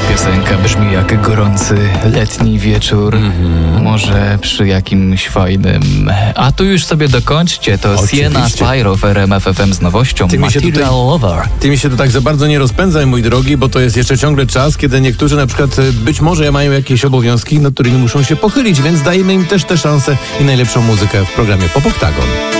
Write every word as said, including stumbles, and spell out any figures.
Piosenka brzmi jak gorący letni wieczór, mm-hmm. może przy jakimś fajnym. A tu już sobie dokończcie, to Oczywiście. Sienna Spyro w R M F F M z nowością Ty mi się Material tutaj- Lover. Ty mi się to tak za bardzo nie rozpędzaj, mój drogi, bo to jest jeszcze ciągle czas, kiedy niektórzy na przykład e, być może mają jakieś obowiązki, nad którymi muszą się pochylić, więc dajmy im też tę szansę i najlepszą muzykę w programie Pop Oktagon.